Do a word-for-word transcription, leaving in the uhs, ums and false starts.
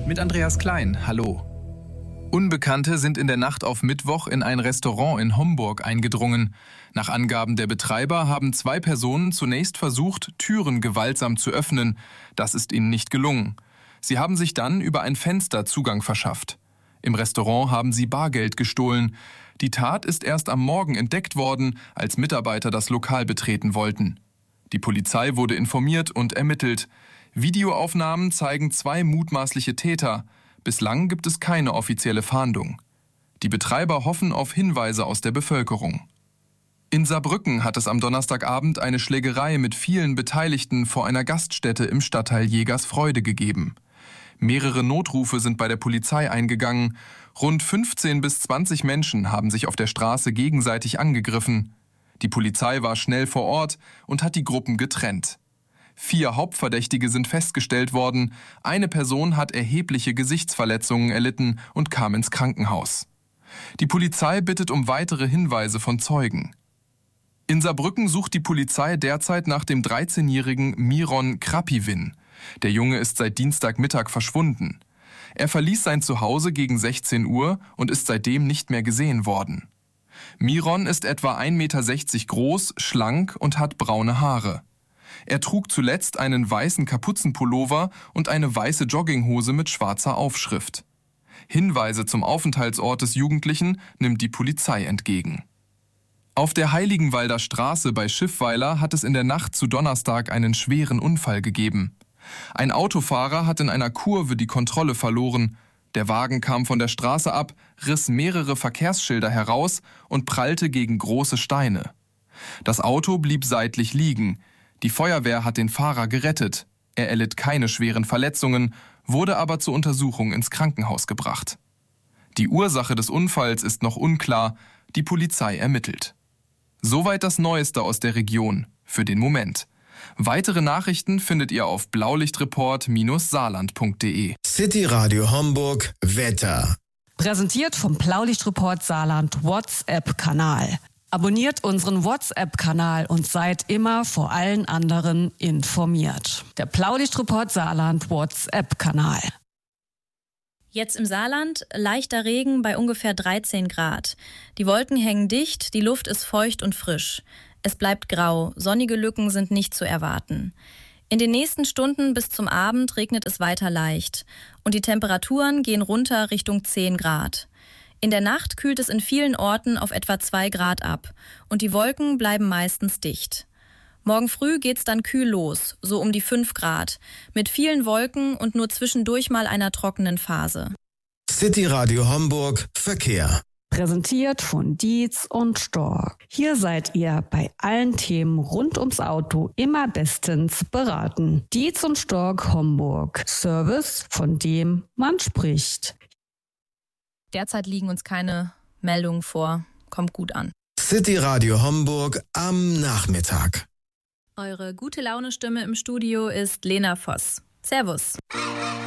Mit Andreas Klein, hallo. Unbekannte sind in der Nacht auf Mittwoch in ein Restaurant in Homburg eingedrungen. Nach Angaben der Betreiber haben zwei Personen zunächst versucht, Türen gewaltsam zu öffnen. Das ist ihnen nicht gelungen. Sie haben sich dann über ein Fenster Zugang verschafft. Im Restaurant haben sie Bargeld gestohlen. Die Tat ist erst am Morgen entdeckt worden, als Mitarbeiter das Lokal betreten wollten. Die Polizei wurde informiert und ermittelt. Videoaufnahmen zeigen zwei mutmaßliche Täter. Bislang gibt es keine offizielle Fahndung. Die Betreiber hoffen auf Hinweise aus der Bevölkerung. In Saarbrücken hat es am Donnerstagabend eine Schlägerei mit vielen Beteiligten vor einer Gaststätte im Stadtteil Jägersfreude gegeben. Mehrere Notrufe sind bei der Polizei eingegangen. Rund fünfzehn bis zwanzig Menschen haben sich auf der Straße gegenseitig angegriffen. Die Polizei war schnell vor Ort und hat die Gruppen getrennt. Vier Hauptverdächtige sind festgestellt worden. Eine Person hat erhebliche Gesichtsverletzungen erlitten und kam ins Krankenhaus. Die Polizei bittet um weitere Hinweise von Zeugen. In Saarbrücken sucht die Polizei derzeit nach dem dreizehnjährigen Miron Krapivin. Der Junge ist seit Dienstagmittag verschwunden. Er verließ sein Zuhause gegen sechzehn Uhr und ist seitdem nicht mehr gesehen worden. Miron ist etwa ein Meter sechzig groß, schlank und hat braune Haare. Er trug zuletzt einen weißen Kapuzenpullover und eine weiße Jogginghose mit schwarzer Aufschrift. Hinweise zum Aufenthaltsort des Jugendlichen nimmt die Polizei entgegen. Auf der Heiligenwalder Straße bei Schiffweiler hat es in der Nacht zu Donnerstag einen schweren Unfall gegeben. Ein Autofahrer hat in einer Kurve die Kontrolle verloren. Der Wagen kam von der Straße ab, riss mehrere Verkehrsschilder heraus und prallte gegen große Steine. Das Auto blieb seitlich liegen. Die Feuerwehr hat den Fahrer gerettet. Er erlitt keine schweren Verletzungen, wurde aber zur Untersuchung ins Krankenhaus gebracht. Die Ursache des Unfalls ist noch unklar. Die Polizei ermittelt. Soweit das Neueste aus der Region, für den Moment. Weitere Nachrichten findet ihr auf blaulichtreport Bindestrich saarland punkt de. City Radio Homburg Wetter. Präsentiert vom Blaulichtreport Saarland WhatsApp-Kanal. Abonniert unseren WhatsApp-Kanal und seid immer vor allen anderen informiert. Der Blaulichtreport Saarland WhatsApp-Kanal. Jetzt im Saarland leichter Regen bei ungefähr dreizehn Grad. Die Wolken hängen dicht, die Luft ist feucht und frisch. Es bleibt grau, sonnige Lücken sind nicht zu erwarten. In den nächsten Stunden bis zum Abend regnet es weiter leicht und die Temperaturen gehen runter Richtung zehn Grad. In der Nacht kühlt es in vielen Orten auf etwa zwei Grad ab und die Wolken bleiben meistens dicht. Morgen früh geht's dann kühl los, so um die fünf Grad, mit vielen Wolken und nur zwischendurch mal einer trockenen Phase. City Radio Homburg Verkehr. Präsentiert von Dietz und Stork. Hier seid ihr bei allen Themen rund ums Auto immer bestens beraten. Dietz und Stork Homburg. Service, von dem man spricht. Derzeit liegen uns keine Meldungen vor. Kommt gut an. City Radio Homburg am Nachmittag. Eure gute Laune-Stimme im Studio ist Lena Voss. Servus.